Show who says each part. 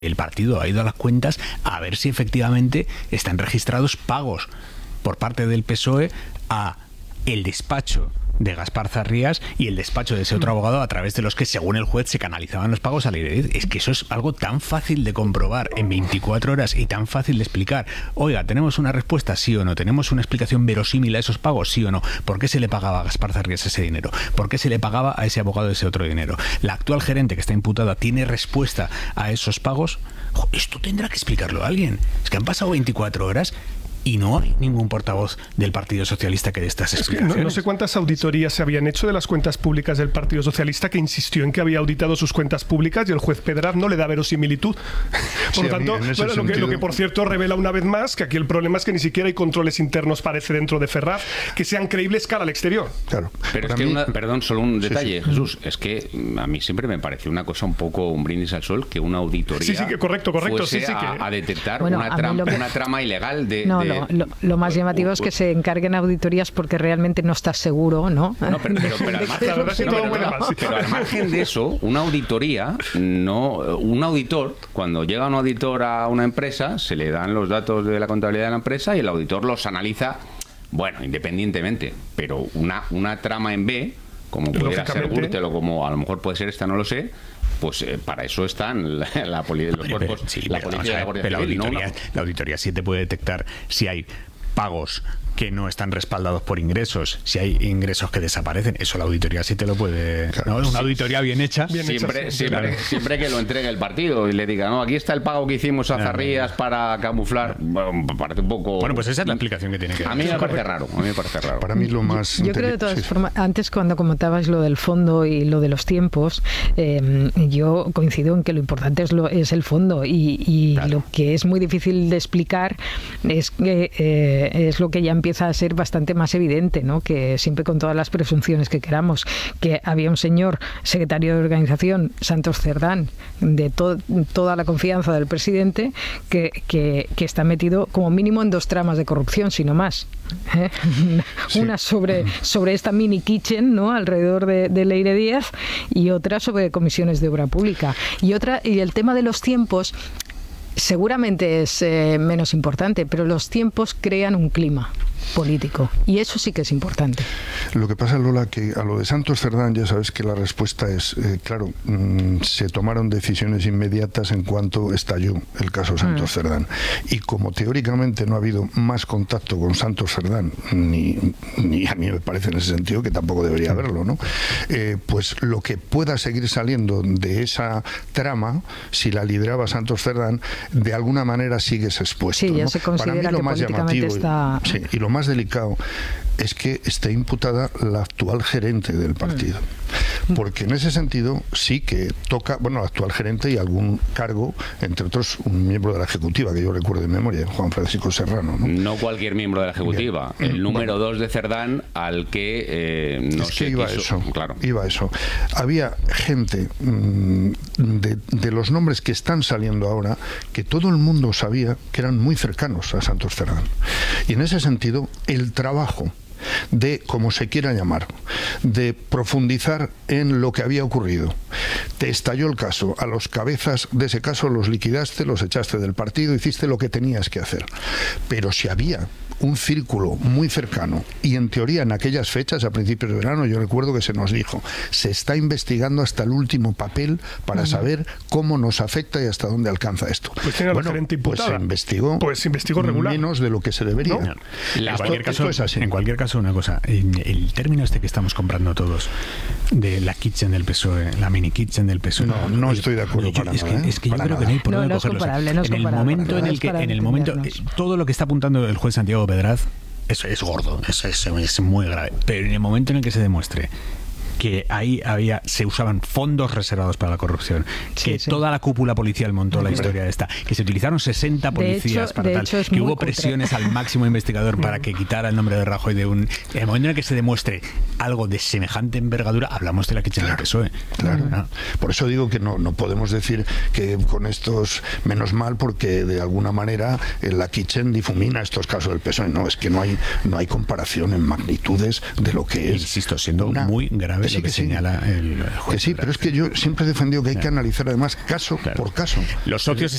Speaker 1: el partido ha ido a las cuentas a ver si efectivamente están registrados pagos por parte del PSOE a el despacho de Gaspar Zarrías y el despacho de ese otro abogado, a través de los que, según el juez, se canalizaban los pagos a la Ley. Es que eso es algo tan fácil de comprobar en 24 horas y tan fácil de explicar. Oiga, ¿tenemos una respuesta, sí o no? ¿Tenemos una explicación verosímil a esos pagos, sí o no? ¿Por qué se le pagaba a Gaspar Zarrías ese dinero? ¿Por qué se le pagaba a ese abogado ese otro dinero? ¿La actual gerente que está imputada tiene respuesta a esos pagos? Esto tendrá que explicarlo alguien. Es que han pasado 24 horas y no hay ningún portavoz del Partido Socialista que dé estas explicaciones.
Speaker 2: No sé cuántas auditorías se habían hecho de las cuentas públicas del Partido Socialista, que insistió en que había auditado sus cuentas públicas, y el juez Pedraz no le da verosimilitud. Por lo tanto, lo que por cierto revela una vez más que aquí el problema es que ni siquiera hay controles internos, parece, dentro de Ferraz, que sean creíbles cara al exterior.
Speaker 3: Claro.
Speaker 4: Pero es que, perdón, solo un detalle, Jesús, es que a mí siempre me pareció una cosa un poco un brindis al sol que una auditoría
Speaker 2: correcto,
Speaker 4: fuese a detectar una trama ilegal de...
Speaker 5: Lo más llamativo es que se encarguen auditorías porque realmente no estás seguro, ¿no?
Speaker 4: Pero al margen de eso, una auditoría, un auditor, cuando llega un auditor a una empresa, se le dan los datos de la contabilidad de la empresa y el auditor los analiza, bueno, independientemente, pero una trama en B, como pudiera ser Gürtel o como a lo mejor puede ser esta, no lo sé, pues para eso están los cuerpos, la policía y la Guardia Civil.
Speaker 1: La auditoría sí te puede detectar si hay pagos que no están respaldados por ingresos, si hay ingresos que desaparecen. Eso la auditoría sí te lo puede...
Speaker 3: Claro,
Speaker 1: ¿no? Una auditoría bien hecha.
Speaker 4: Siempre que lo entregue el partido y le diga, no, aquí está el pago que hicimos a Zarrías para camuflar. Bueno, me parece un poco...
Speaker 1: Bueno, pues esa es la explicación que tiene que dar.
Speaker 4: A mí me parece raro.
Speaker 3: Para mí lo más...
Speaker 5: Yo creo de todas formas, antes cuando comentabas lo del fondo y lo de los tiempos, yo coincido en que lo importante es el fondo y claro, lo que es muy difícil de explicar es que es lo que ya empieza a ser bastante más evidente, ¿no? Que siempre, con todas las presunciones que queramos, que había un señor secretario de organización, Santos Cerdán, de toda la confianza del presidente, que está metido como mínimo en 2 tramas de corrupción, si no más. Una sobre esta mini kitchen, ¿no?, alrededor de Leire Díaz, y otra sobre comisiones de obra pública. Y el tema de los tiempos seguramente es menos importante, pero los tiempos crean un clima político y eso sí que es importante.
Speaker 3: Lo que pasa, Lola, que a lo de Santos Cerdán ya sabes que la respuesta es, se tomaron decisiones inmediatas en cuanto estalló el caso Santos Cerdán, y como teóricamente no ha habido más contacto con Santos Cerdán, ni a mí me parece en ese sentido que tampoco debería haberlo, ¿no? Pues lo que pueda seguir saliendo de esa trama, si la lideraba Santos Cerdán, de alguna manera sigues expuesto,
Speaker 5: sí, ya
Speaker 3: ¿no?
Speaker 5: se considera
Speaker 3: para mí lo más llamativo
Speaker 5: está...
Speaker 3: y lo más delicado es que esté imputada la actual gerente del partido. Porque en ese sentido sí que toca, bueno, la actual gerente y algún cargo, entre otros un miembro de la Ejecutiva, que yo recuerdo de memoria, Juan Francisco Serrano, ¿no?
Speaker 4: No cualquier miembro de la Ejecutiva, el número 2 de Cerdán, al que no
Speaker 3: es que iba quiso, eso,
Speaker 4: claro.
Speaker 3: Iba eso. Había gente de los nombres que están saliendo ahora, que todo el mundo sabía que eran muy cercanos a Santos Cerdán. Y en ese sentido, el trabajo de, como se quiera llamar, de profundizar en lo que había ocurrido. Te estalló el caso, a los cabezas de ese caso los liquidaste, los echaste del partido, hiciste lo que tenías que hacer. Pero si había un círculo muy cercano, y en teoría en aquellas fechas, a principios de verano, yo recuerdo que se nos dijo, se está investigando hasta el último papel para saber cómo nos afecta y hasta dónde alcanza esto.
Speaker 2: Pues tiene la gerente imputada.
Speaker 3: Pues se investigó
Speaker 2: regular,
Speaker 3: menos de lo que se debería.
Speaker 1: ¿No? En cualquier caso, una cosa, el término este que estamos comprando todos, de la kitchen del PSOE, la mini kitchen del PSOE,
Speaker 3: no estoy de acuerdo para nada.
Speaker 1: Es que yo creo que no hay por dónde cogerlo. En el momento en el que todo lo que está apuntando el juez Santiago Pedraz es gordo, es muy grave, pero en el momento en el que se demuestre que ahí se usaban fondos reservados para la corrupción, que toda la cúpula policial montó la historia esta, que se utilizaron 60 policías para tal, que hubo presiones al máximo investigador para que quitara el nombre de Rajoy en el momento en el que se demuestre algo de semejante envergadura, hablamos de la kitchen del PSOE.
Speaker 3: Claro. Por eso digo que no podemos decir que con estos, menos mal, porque de alguna manera la kitchen difumina estos casos del PSOE. No, es que no hay comparación en magnitudes de lo que es.
Speaker 1: Insisto, siendo muy grave. lo que señala el juez.
Speaker 3: Que sí, pero es que yo siempre he defendido que hay que analizar además caso por caso.
Speaker 1: Los socios